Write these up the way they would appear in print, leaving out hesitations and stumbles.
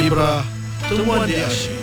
Ibrah, temuan di asyik.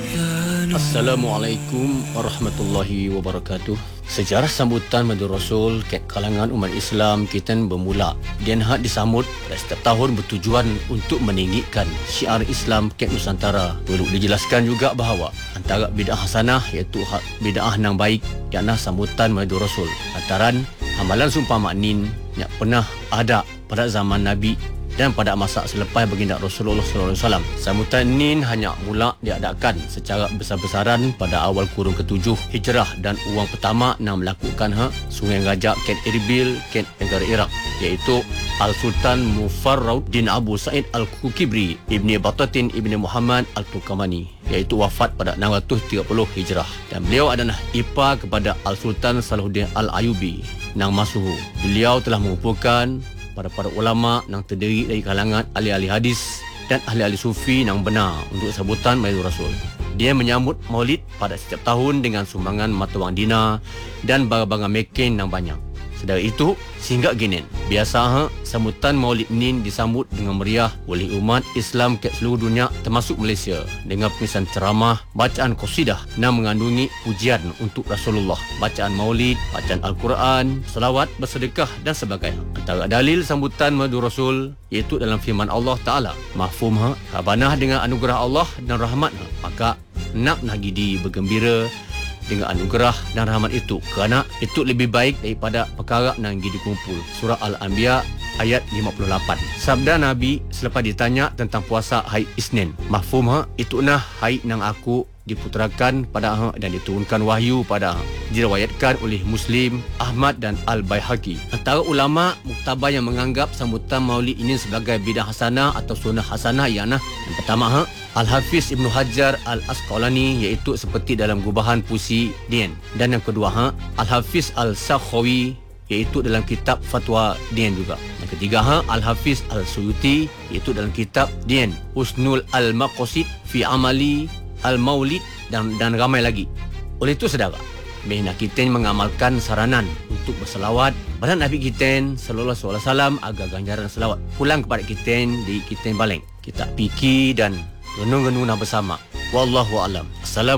Assalamualaikum warahmatullahi wabarakatuh. Sejarah sambutan Maulid Rasul ke kalangan umat Islam kita bermula dan disambut pada setiap tahun bertujuan untuk meninggikan syiar Islam ke Nusantara. Perlu dijelaskan juga bahawa antara bid'ah hasanah iaitu bid'ah yang baik ialah sambutan Maulid Rasul. Antaran amalan sumpah maknin yang pernah ada pada zaman Nabi dan pada masa selepas baginda Rasulullah SAW. Sambutan ini hanya mula diadakan secara besar-besaran pada awal kurun ke-7 Hijrah dan orang pertama yang melakukan Sungai Gajah Ken Erbil Ken negara Iraq iaitu Al-Sultan Mufarrauddin Abu Sa'id Al-Kukibri Ibni Battatin Ibni Muhammad Al-Tukamani iaitu wafat pada 630 Hijrah dan beliau adalah ipar kepada Al-Sultan Salahuddin Al-Ayubi Nang Masuhu. Beliau telah mengumpulkan para ulama yang terdiri dari kalangan ahli-ahli hadis dan ahli-ahli sufi yang benar untuk sambutan Maulid Rasul. Dia menyambut Maulid pada setiap tahun dengan sumbangan mata wang dinar dan barang-barang mekin yang banyak. Sedari itu, sehingga gini, biasa sambutan Maulid ini disambut dengan meriah oleh umat Islam ke seluruh dunia termasuk Malaysia dengan pengisian ceramah, bacaan qasidah yang mengandungi pujian untuk Rasulullah, bacaan Maulid, bacaan Al-Quran, selawat, bersedekah dan sebagainya. Antara dalil sambutan Maulid Rasul iaitu dalam firman Allah Ta'ala, mafhum rabanah dengan anugerah Allah dan rahmat, maka nak nagidi bergembira dengan anugerah dan rahmat itu kerana itu lebih baik daripada perkara yang dikumpul. Surah Al-Anbiya ayat 58. Sabda Nabi selepas ditanya tentang puasa hari Isnin, mafhum itu hari yang aku diputerakan pada dan diturunkan wahyu pada diriwayatkan oleh Muslim, Ahmad dan Al-Baihaqi. Antara ulama muktabar yang menganggap sambutan Maulid ini sebagai bidah hasanah atau sunnah hasanah ialah yang pertama Al-Hafiz Ibn Hajar Al-Asqalani iaitu seperti dalam gubahan puisi Dian, dan yang kedua Al-Hafiz Al-Sakhawi iaitu dalam kitab Fatwa Dian juga. Yang ketiga Al-Hafiz Al-Suyuti iaitu dalam kitab Dian Husnul Al-Maqasid fi Amali Al-Maulid dan ramai lagi. Oleh itu saudara, bina kita mengamalkan saranan untuk berselawat pada Nabi kita sallallahu alaihi wasallam agar ganjaran selawat pulang kepada kita di kita baleng. Kita fikir dan renung-renung bersama. Wallahu alam. Assalamualaikum.